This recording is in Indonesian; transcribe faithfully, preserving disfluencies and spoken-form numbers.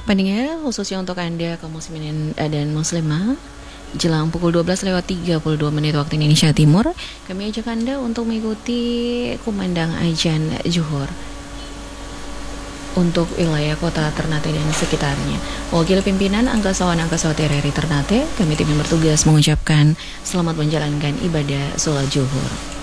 Pendengar, khususnya untuk Anda kaum muslimin dan muslimah, jelang pukul dua belas lewat tiga puluh dua menit waktu Indonesia Timur, kami ajak Anda untuk mengikuti kumandang azan zuhur untuk wilayah kota Ternate dan sekitarnya. Wakil pimpinan Angkasawan Angkasawati R R I Ternate, kami tim yang bertugas mengucapkan selamat menjalankan ibadah sholat zuhur.